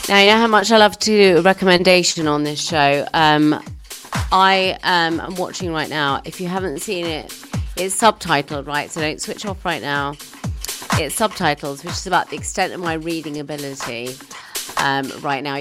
Now, you know how much I love to do a recommendation on this show. I'm watching right now. If you haven't seen it, it's subtitled, right? So don't switch off right now. It's subtitles, which is about the extent of my reading ability right now.